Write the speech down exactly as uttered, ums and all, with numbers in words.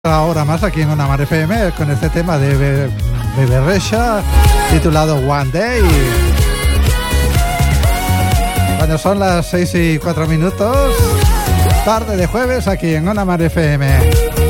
Ahora más aquí en Ona Mar F M con este tema de Be- Bebe Rexha titulado One Day. Cuando son las seis y cuatro minutos, tarde de jueves aquí en Ona Mar F M.